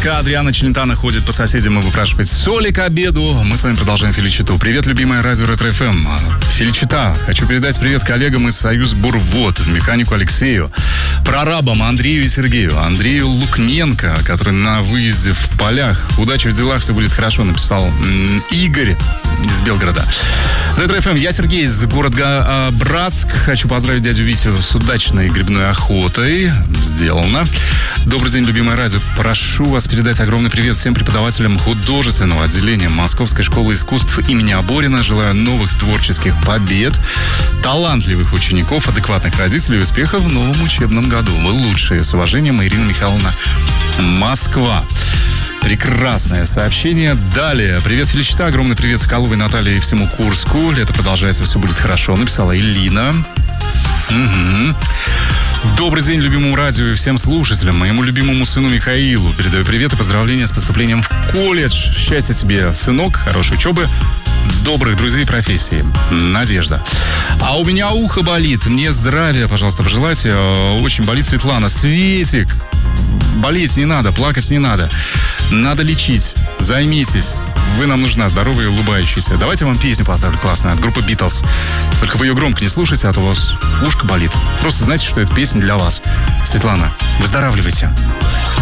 Пока Адриана Челентано ходит по соседям и выпрашивает соли к обеду, мы с вами продолжаем Феличиту. Привет, любимая радио Ретро-ФМ. Феличита. Хочу передать привет коллегам из Союз Бурвод, механику Алексею, прорабам Андрею и Сергею, Андрею Лукненко, который на выезде в полях. Удачи в делах, все будет хорошо, написал Игорь из Белгорода. Ретро-ФМ, я Сергей из города Братск. Хочу поздравить дядю Витю с удачной грибной охотой. Сделано. Добрый день, любимое радио. Прошу вас передать огромный привет всем преподавателям художественного отделения Московской школы искусств имени Оборина. Желаю новых творческих побед, талантливых учеников, адекватных родителей и успехов в новом учебном году. Вы лучшие. С уважением, Ирина Михайловна, Москва. Прекрасное сообщение. Далее. Привет, Феличита. Огромный привет Соколовой Наталье и всему Курску. Лето продолжается, все будет хорошо. Написала Элина. Угу. Добрый день любимому радио и всем слушателям. Моему любимому сыну Михаилу передаю привет и поздравления с поступлением в колледж. Счастья тебе, сынок, хорошей учебы, добрых друзей и профессии. Надежда. А у меня ухо болит. Мне здравия, пожалуйста, пожелайте. Очень болит, Светлана. Светик, болеть не надо, плакать не надо. Надо лечить. Займитесь. Вы нам нужна, здоровая и улыбающаяся. Давайте я вам песню поставлю классную от группы Beatles. Только вы ее громко не слушайте, а то у вас ушко болит. Просто знайте, что это песня для вас. Светлана, выздоравливайте.